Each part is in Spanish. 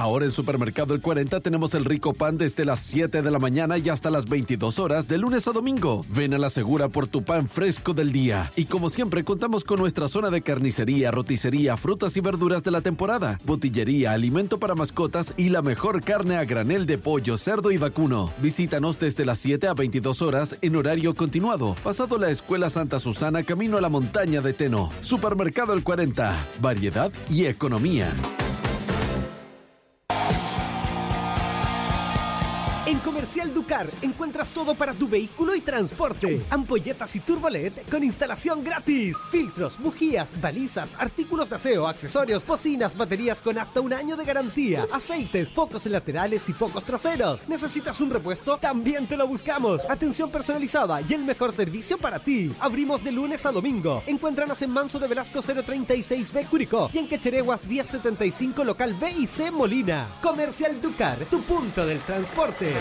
Ahora en Supermercado El 40 tenemos el rico pan desde las 7 de la mañana y hasta las 22 horas de lunes a domingo. Ven a la segura por tu pan fresco del día. Y como siempre contamos con nuestra zona de carnicería, roticería, frutas y verduras de la temporada, botillería, alimento para mascotas y la mejor carne a granel de pollo, cerdo y vacuno. Visítanos desde las 7 a 22 horas en horario continuado, pasado la Escuela Santa Susana, camino a la montaña de Teno. Supermercado El 40, variedad y economía. En Comercial Ducar encuentras todo para tu vehículo y transporte. Ampolletas y turbolet con instalación gratis. Filtros, bujías, balizas, artículos de aseo, accesorios, bocinas, baterías con hasta 1 año de garantía. Aceites, focos laterales y focos traseros. ¿Necesitas un repuesto? También te lo buscamos. Atención personalizada y el mejor servicio para ti. Abrimos de lunes a domingo. Encuéntranos en Manso de Velasco 036B Curicó y en Quechereguas 1075 local B y C Molina. Comercial Ducar, tu punto del transporte.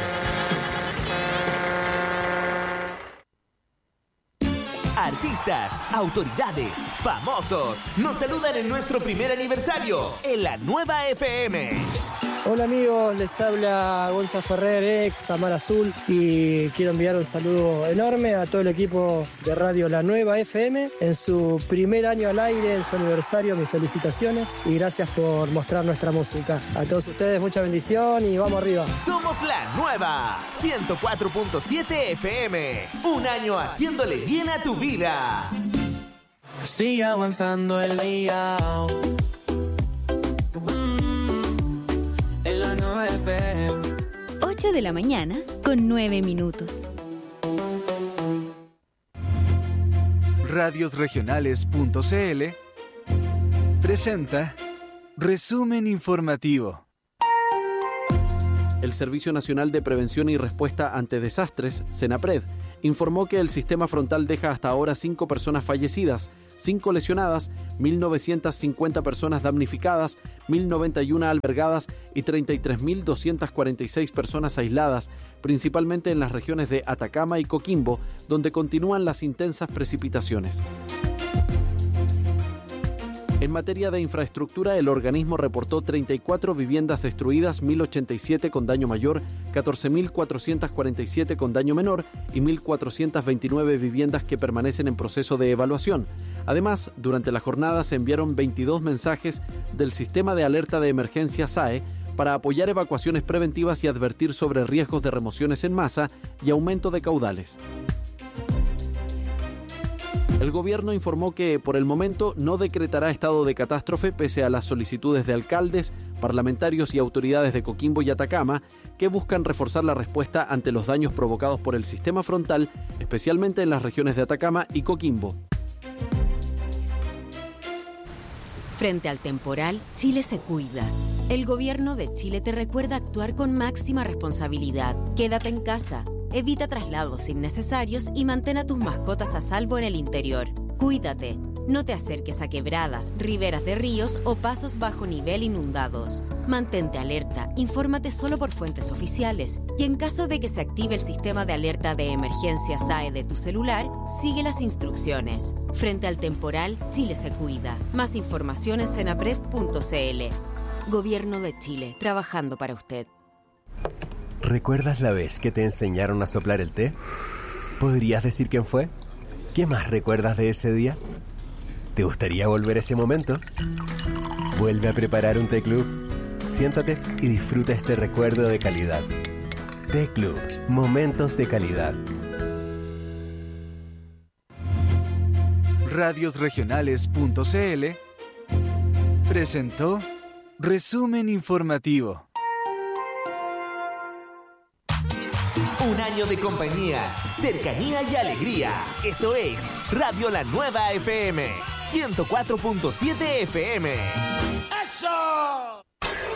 Artistas, autoridades, famosos nos saludan en nuestro primer aniversario en la Nueva FM. Hola amigos, les habla Gonza Ferrer, ex Amar Azul, y quiero enviar un saludo enorme a todo el equipo de Radio La Nueva FM en su primer año al aire, en su aniversario. Mis felicitaciones y gracias por mostrar nuestra música. A todos ustedes mucha bendición y vamos arriba. Somos La Nueva 104.7 FM, un año haciéndole bien a tu vida. Sigue avanzando el día. 8 de la mañana con 9 minutos. Radiosregionales.cl presenta Resumen Informativo. El Servicio Nacional de Prevención y Respuesta ante Desastres, SENAPRED, informó que el sistema frontal deja hasta ahora 5 personas fallecidas, 5 lesionadas, 1.950 personas damnificadas, 1.091 albergadas y 33.246 personas aisladas, principalmente en las regiones de Atacama y Coquimbo, donde continúan las intensas precipitaciones. En materia de infraestructura, el organismo reportó 34 viviendas destruidas, 1.087 con daño mayor, 14.447 con daño menor y 1.429 viviendas que permanecen en proceso de evaluación. Además, durante la jornada se enviaron 22 mensajes del Sistema de Alerta de Emergencia SAE para apoyar evacuaciones preventivas y advertir sobre riesgos de remociones en masa y aumento de caudales. El gobierno informó que, por el momento, no decretará estado de catástrofe pese a las solicitudes de alcaldes, parlamentarios y autoridades de Coquimbo y Atacama que buscan reforzar la respuesta ante los daños provocados por el sistema frontal, especialmente en las regiones de Atacama y Coquimbo. Frente al temporal, Chile se cuida. El gobierno de Chile te recuerda actuar con máxima responsabilidad. Quédate en casa. Evita traslados innecesarios y mantén a tus mascotas a salvo en el interior. Cuídate. No te acerques a quebradas, riberas de ríos o pasos bajo nivel inundados. Mantente alerta, infórmate solo por fuentes oficiales y en caso de que se active el sistema de alerta de emergencia SAE de tu celular, sigue las instrucciones. Frente al temporal, Chile se cuida. Más información en senapred.cl. Gobierno de Chile, trabajando para usted. ¿Recuerdas la vez que te enseñaron a soplar el té? ¿Podrías decir quién fue? ¿Qué más recuerdas de ese día? ¿Te gustaría volver a ese momento? Vuelve a preparar un té club. Siéntate y disfruta este recuerdo de calidad. Té Club, momentos de calidad. Radiosregionales.cl presentó Resumen Informativo. Un año de compañía, cercanía y alegría. Eso es Radio La Nueva FM 104.7 FM. ¡Eso!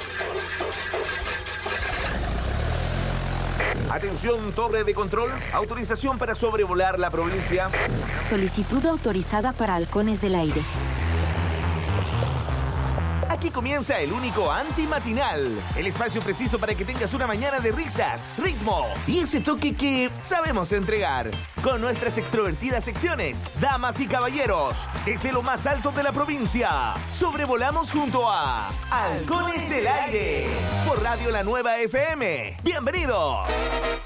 Atención, torre de control. Autorización para sobrevolar la provincia. Solicitud autorizada para halcones del aire. Aquí comienza el único antimatinal. El espacio preciso para que tengas una mañana de risas, ritmo y ese toque que sabemos entregar. Con nuestras extrovertidas secciones, damas y caballeros, desde lo más alto de la provincia, sobrevolamos junto a Halcones del Aire por Radio La Nueva FM. ¡Bienvenidos!